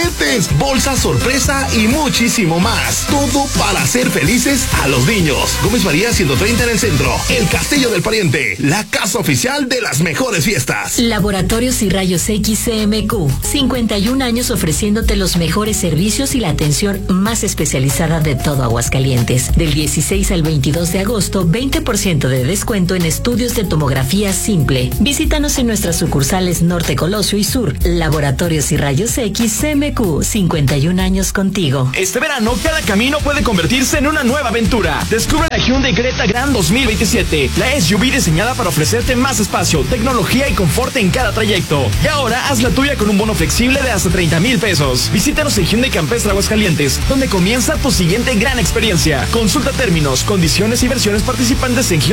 juguetes, bolsas sorpresa y muchísimo más. Todo para hacer felices a los niños. Gómez María 130 en el centro. El Castillo del Pariente, la casa oficial de las mejores fiestas. Laboratorios y Rayos X CMQ. 51 años ofreciéndote los mejores servicios y la atención más especializada de todo Aguascalientes. Del 16 al 22 de agosto, 20% de descuento en estudios de tomografía simple. Visítanos en nuestras sucursales Norte, Colosio y Sur. Laboratorios y Rayos X CMQ. 51 años contigo. Este verano, cada camino puede convertirse en una nueva aventura. Descubre la Hyundai Creta Grand 2027, la SUV diseñada para ofrecerte más espacio, tecnología y confort en cada trayecto. Y ahora, haz la tuya con un bono flexible de hasta 30,000 pesos. Visítanos en Hyundai Campestre Aguascalientes, donde comienza tu siguiente gran experiencia. Consulta términos, condiciones y versiones participantes en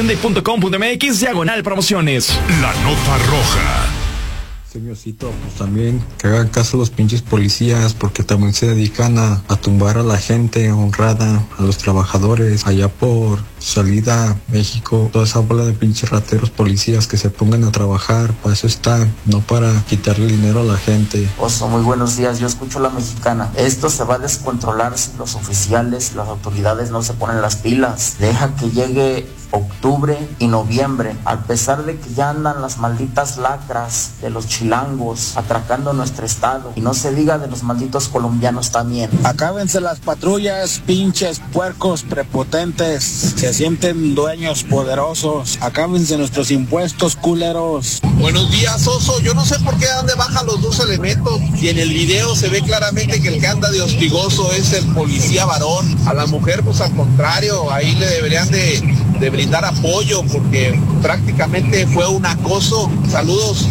hyundai.com.mx/promociones. La nota roja. Señorcito, pues también que hagan caso a los pinches policías, porque también se dedican a tumbar a la gente honrada, a los trabajadores, allá por Salida, México, toda esa bola de pinches rateros policías que se pongan a trabajar, para eso están, no para quitarle dinero a la gente. Oso, muy buenos días, yo escucho La Mexicana. Esto se va a descontrolar si los oficiales, las autoridades no se ponen las pilas. Deja que llegue octubre y noviembre, a pesar de que ya andan las malditas lacras de los chilangos atracando nuestro estado, y no se diga de los malditos colombianos también. Acábense las patrullas, pinches puercos prepotentes, se sienten dueños poderosos. Acábense nuestros impuestos, culeros. Buenos días, Oso. Yo no sé por qué dan de baja los dos elementos, y en el video se ve claramente que el que anda de hostigoso es el policía varón. A la mujer, pues al contrario, ahí le deberían de brindar apoyo, porque prácticamente fue un acoso. Saludos.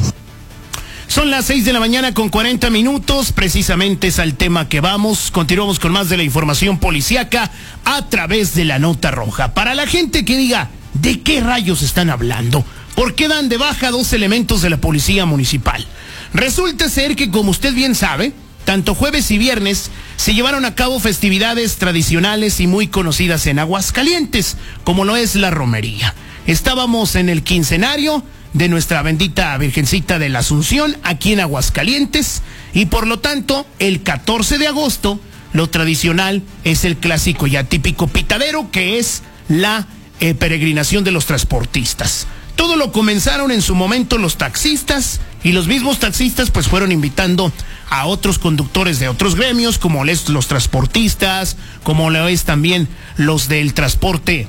Son las 6 de la mañana con 40 minutos, precisamente es al tema que vamos. Continuamos con más de la información policíaca a través de la nota roja. Para la gente que diga, ¿de qué rayos están hablando? ¿Por qué dan de baja dos elementos de la policía municipal? Resulta ser que, como usted bien sabe, tanto jueves y viernes se llevaron a cabo festividades tradicionales y muy conocidas en Aguascalientes, como lo es la romería. Estábamos en el quincenario de nuestra bendita Virgencita de la Asunción, aquí en Aguascalientes, y por lo tanto, el 14 de agosto, lo tradicional es el clásico ya típico pitadero, que es la peregrinación de los transportistas. Todo lo comenzaron en su momento los taxistas, y los mismos taxistas pues fueron invitando a otros conductores de otros gremios, como los transportistas, como lo es también los del transporte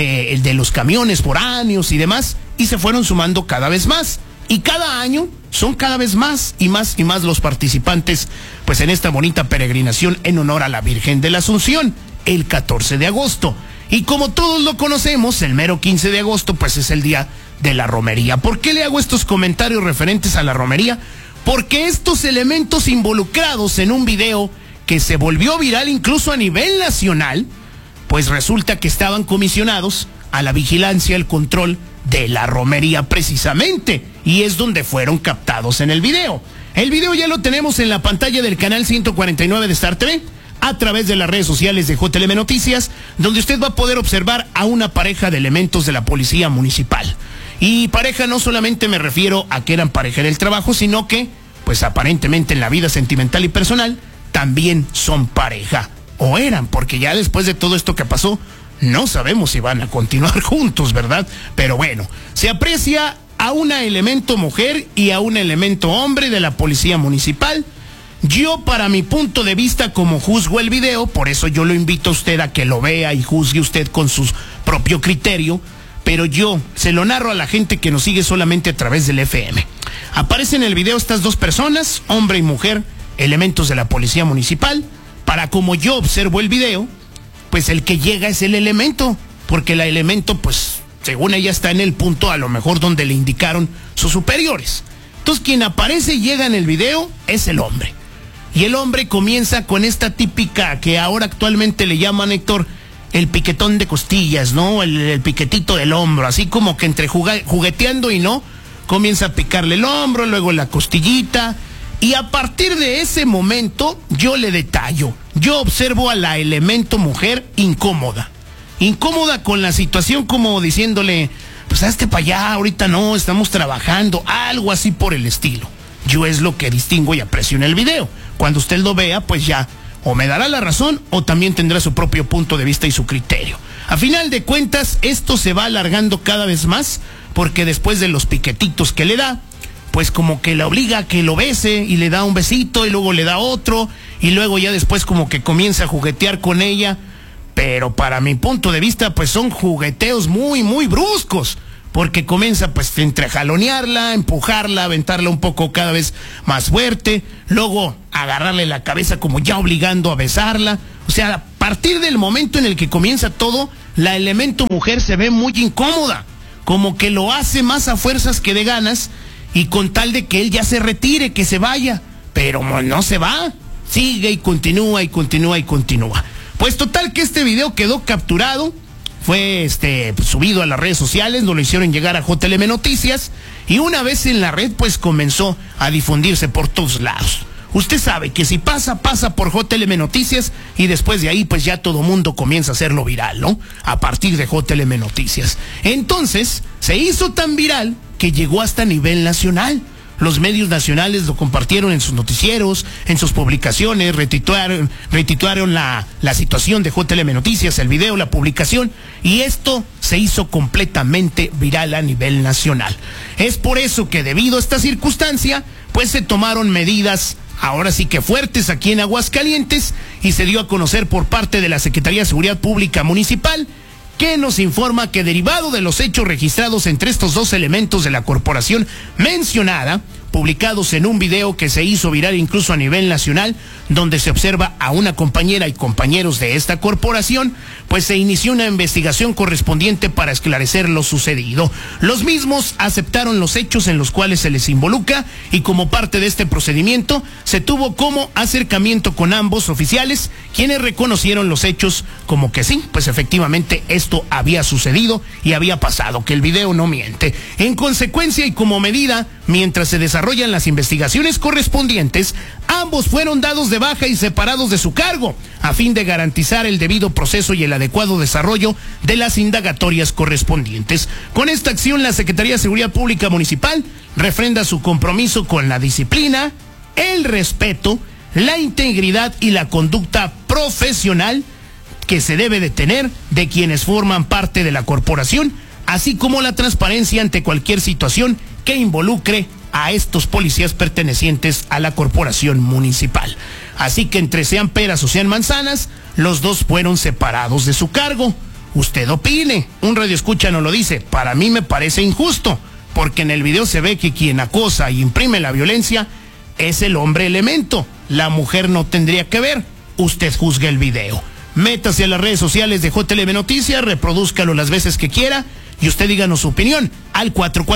de los camiones foráneos y demás, y se fueron sumando cada vez más. Y cada año son cada vez más y más y más los participantes pues en esta bonita peregrinación en honor a la Virgen de la Asunción, el 14 de agosto. Y como todos lo conocemos, el mero 15 de agosto pues es el día de la romería. ¿Por qué le hago estos comentarios referentes a la romería? Porque estos elementos involucrados en un video que se volvió viral incluso a nivel nacional, pues resulta que estaban comisionados a la vigilancia, el control de la romería precisamente, y es donde fueron captados en el video. El video ya lo tenemos en la pantalla del canal 149 de Star TV, a través de las redes sociales de JLM Noticias, donde usted va a poder observar a una pareja de elementos de la policía municipal. Y pareja no solamente me refiero a que eran pareja en el trabajo, sino que, pues aparentemente en la vida sentimental y personal, también son pareja. O eran, porque ya después de todo esto que pasó, no sabemos si van a continuar juntos, ¿verdad? Pero bueno, se aprecia a una elemento mujer y a un elemento hombre de la policía municipal. Yo, para mi punto de vista, como juzgo el video, por eso yo lo invito a usted a que lo vea y juzgue usted con su propio criterio, pero yo se lo narro a la gente que nos sigue solamente a través del FM. Aparecen en el video estas dos personas, hombre y mujer, elementos de la policía municipal. Para como yo observo el video, pues el que llega es el elemento, porque el elemento, pues, según ella está en el punto a lo mejor donde le indicaron sus superiores. Entonces, quien aparece y llega en el video es el hombre. Y el hombre comienza con esta típica que ahora actualmente le llaman, Héctor, el piquetón de costillas, ¿no? El piquetito del hombro, así como que entre jugueteando y no, comienza a picarle el hombro, luego la costillita. Y a partir de ese momento, yo le detallo. Yo observo a la elemento mujer incómoda. Incómoda con la situación, como diciéndole, pues hazte para allá, ahorita no, estamos trabajando, algo así por el estilo. yo es lo que distingo y aprecio en el video. Cuando usted lo vea, pues ya o me dará la razón o también tendrá su propio punto de vista y su criterio. A final de cuentas, esto se va alargando cada vez más, porque después de los piquetitos que le da, pues como que la obliga a que lo bese y le da un besito y luego le da otro y luego ya después como que comienza a juguetear con ella. Pero para mi punto de vista, pues son jugueteos muy, muy bruscos, porque comienza pues entre jalonearla, empujarla, aventarla un poco cada vez más fuerte, luego agarrarle la cabeza como ya obligando a besarla. O sea, a partir del momento en el que comienza todo, la elemento mujer se ve muy incómoda, como que lo hace más a fuerzas que de ganas y con tal de que él ya se retire, que se vaya, pero no se va, sigue y continúa y continúa y continúa. Pues total que este video quedó capturado, fue subido a las redes sociales, nos lo hicieron llegar a JLM Noticias y una vez en la red pues comenzó a difundirse por todos lados. Usted sabe que si pasa por JLM Noticias y después de ahí pues ya todo mundo comienza a hacerlo viral, ¿no? A partir de JLM Noticias. Entonces se hizo tan viral que llegó hasta nivel nacional. Los medios nacionales lo compartieron en sus noticieros, en sus publicaciones, retuitearon la situación de JLM Noticias, el video, la publicación, y esto se hizo completamente viral a nivel nacional. Es por eso que debido a esta circunstancia, pues se tomaron medidas ahora sí que fuertes aquí en Aguascalientes y se dio a conocer por parte de la Secretaría de Seguridad Pública Municipal, que nos informa que derivado de los hechos registrados entre estos dos elementos de la corporación mencionada, publicados en un video que se hizo viral incluso a nivel nacional, donde se observa a una compañera y compañeros de esta corporación, pues se inició una investigación correspondiente para esclarecer lo sucedido. Los mismos aceptaron los hechos en los cuales se les involucra y como parte de este procedimiento se tuvo como acercamiento con ambos oficiales, quienes reconocieron los hechos como que sí, pues efectivamente esto había sucedido y había pasado, que el video no miente. En consecuencia y como medida, mientras se desarrollan las investigaciones correspondientes, ambos fueron dados de baja y separados de su cargo, a fin de garantizar el debido proceso y el adecuado desarrollo de las indagatorias correspondientes. Con esta acción, la Secretaría de Seguridad Pública Municipal refrenda su compromiso con la disciplina, el respeto, la integridad y la conducta profesional que se debe de tener de quienes forman parte de la corporación, así como la transparencia ante cualquier situación que involucre a estos policías pertenecientes a la corporación municipal. Así que entre sean peras o sean manzanas, los dos fueron separados de su cargo. Usted opine, un radioescucha nos lo dice, para mí me parece injusto, porque en el video se ve que quien acosa y imprime la violencia es el hombre elemento, la mujer no tendría que ver. Usted juzgue el video. Métase a las redes sociales de JLM Noticias, reprodúzcalo las veces que quiera y usted díganos su opinión al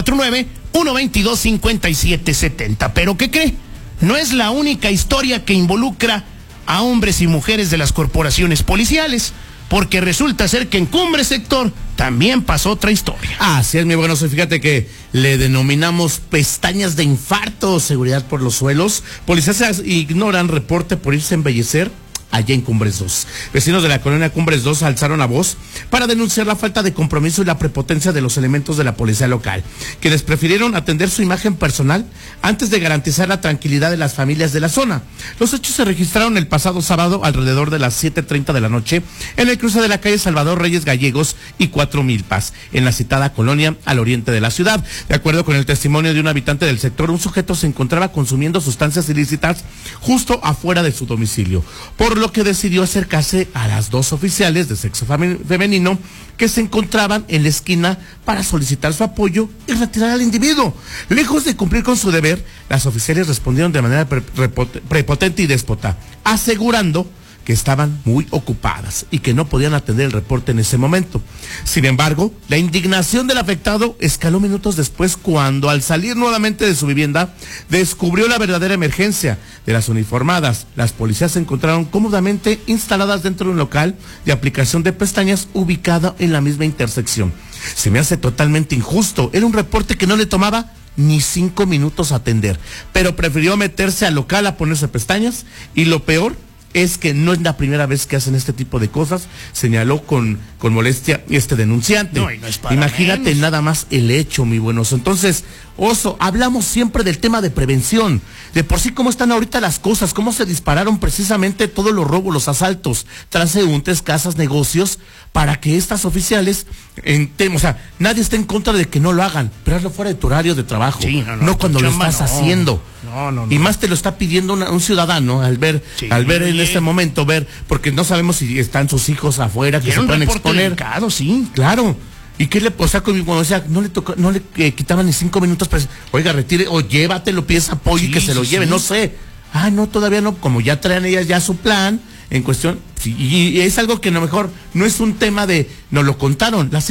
449-122-5770. ¿Pero qué cree? No es la única historia que involucra a hombres y mujeres de las corporaciones policiales, porque resulta ser que en Cumbres Sector también pasó otra historia. Así es, mi bueno, fíjate que le denominamos pestañas de infarto, seguridad por los suelos. Policías ignoran reporte por irse a embellecer allá en Cumbres 2. Vecinos de la colonia Cumbres 2 alzaron la voz para denunciar la falta de compromiso y la prepotencia de los elementos de la policía local, quienes prefirieron atender su imagen personal antes de garantizar la tranquilidad de las familias de la zona. Los hechos se registraron el pasado sábado alrededor de las 7:30 de la noche en el cruce de la calle Salvador Reyes Gallegos y 4 Milpas, en la citada colonia al oriente de la ciudad. De acuerdo con el testimonio de un habitante del sector, un sujeto se encontraba consumiendo sustancias ilícitas justo afuera de su domicilio, por lo que decidió acercarse a las dos oficiales de sexo femenino que se encontraban en la esquina para solicitar su apoyo y retirar al individuo. Lejos de cumplir con su deber, las oficiales respondieron de manera prepotente y déspota, asegurando que estaban muy ocupadas y que no podían atender el reporte en ese momento. Sin embargo, la indignación del afectado escaló minutos después cuando, al salir nuevamente de su vivienda, descubrió la verdadera emergencia de las uniformadas. Las policías se encontraron cómodamente instaladas dentro de un local de aplicación de pestañas ubicado en la misma intersección. Se me hace totalmente injusto. Era un reporte que no le tomaba ni 5 minutos atender, pero prefirió meterse al local a ponerse pestañas y lo peor es que no es la primera vez que hacen este tipo de cosas, señaló con molestia este denunciante. No, y no es para Imagínate menos. nada más el hecho, mi buenos. Entonces, Oso, hablamos siempre del tema de prevención, de por sí cómo están ahorita las cosas, cómo se dispararon precisamente todos los robos, los asaltos, transeúntes, casas, negocios, para que estas oficiales, o sea, nadie está en contra de que no lo hagan, pero hazlo fuera de tu horario de trabajo, Sí, no cuando lo chamba, estás no. haciendo. No. Y más te lo está pidiendo un ciudadano al ver en este momento, porque no sabemos si están sus hijos afuera, que Era se un pueden reporte exponer. delicado, sí. Claro. ¿Y qué le, o sea, cuando decía, no le quitaban ni 5 minutos para decir, oiga, retire, o llévatelo, pides apoyo y que se lo lleve, no sé. No, todavía no, como ya traen ellas ya su plan, en cuestión, y es algo que a lo mejor no es un tema de, nos lo contaron, las